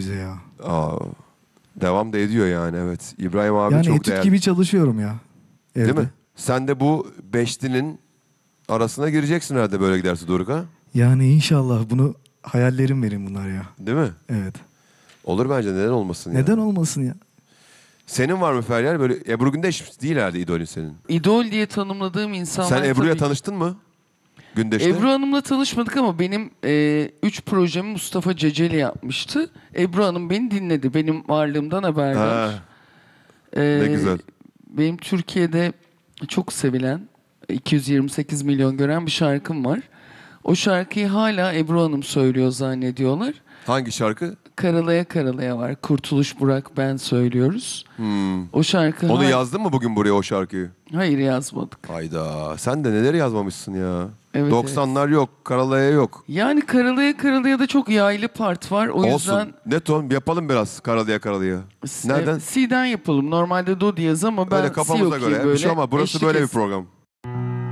bize ya. Aa, devam da ediyor yani, evet. İbrahim abi Yani çok etüt değerli. gibi çalışıyorum ya. Evde. Değil mi? Sen de bu beşlinin arasına gireceksin herhalde böyle giderse Doruk, ha? Yani inşallah bunu hayallerim benim bunlar ya. Değil mi? Evet. Olur bence, neden olmasın Neden yani. olmasın ya? Senin var mı Feryal? Böyle Ebru Gündeş değil herhalde idolün senin. İdol diye tanımladığım insanlar Sen Ebru'ya tabii ki. tanıştın mı? Gündeş'te. Ebru Hanım'la tanışmadık ama benim 3 projemi Mustafa Ceceli yapmıştı. Ebru Hanım beni dinledi. Benim varlığımdan haberdar. Ha, ne güzel. Benim Türkiye'de çok sevilen, 228 milyon gören bir şarkım var. O şarkıyı hala Ebru Hanım söylüyor zannediyorlar. Hangi şarkı? Karalaya Karalaya var. Kurtuluş Burak ben söylüyoruz. O şarkı Onu yazdın mı bugün buraya, o şarkıyı? Hayır, yazmadık. Hayda. Sen de neler yazmamışsın ya. Evet, 90'lar yok. Karalaya yok. Yani Karalaya Karalaya da çok yaylı part var. O yüzden Olsun. Ne ton? Yapalım biraz Karalaya Karalaya. Nereden? C'den yapalım. Normalde do diyez ama ben Öyle C kafamıza okuyayım göre. böyle. Bir şey ama burası Eşlik böyle bir etsin. program.